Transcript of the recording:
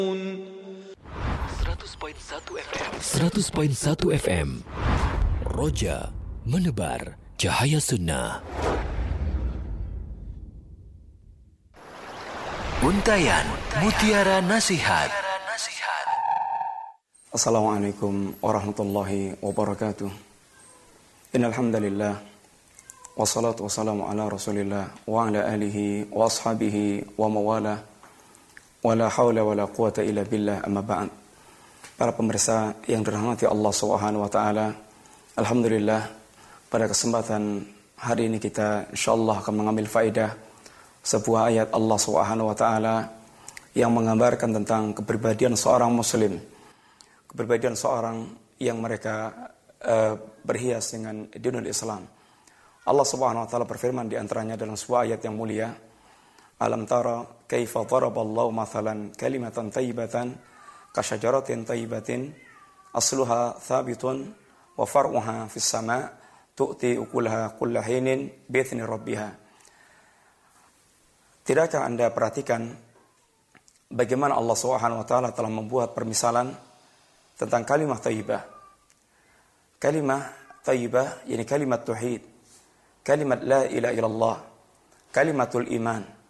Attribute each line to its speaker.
Speaker 1: 100.1 FM Roja menebar cahaya sunnah. Untayan Mutiara Nasihat.
Speaker 2: Assalamualaikum warahmatullahi wabarakatuh. Innal hamdalillah wassalatu wassalamu ala Rasulillah wa ala alihi wa ashabihi wa mawala wala haula wala quwata illa billah, amma ba'd. Para pemirsa yang dirahmati Allah Subhanahu wa taala, alhamdulillah pada kesempatan hari ini kita insyaallah akan mengambil faedah sebuah ayat Allah Subhanahu wa taala yang menggambarkan tentang kepribadian seorang muslim, kepribadian seorang yang mereka berhias dengan dinul Islam. Allah Subhanahu wa taala berfirman di antaranya dalam sebuah ayat yang mulia, alam tara kaifa daraballahu mathalan kalimatan thayyibatan kasyajaratin thayyibatin asluha thabitun wa far'uha fis sama' tu'ti ukulaha kulla hinin bi'idzni rabbiha. Tidakkah Anda perhatikan bagaimana Allah Subhanahu wa taala telah membuat permisalan tentang kalimat thayyibah. Kalimat thayyibah yakni kalimat tauhid, kalimat la ilaha illallah, kalimatul iman.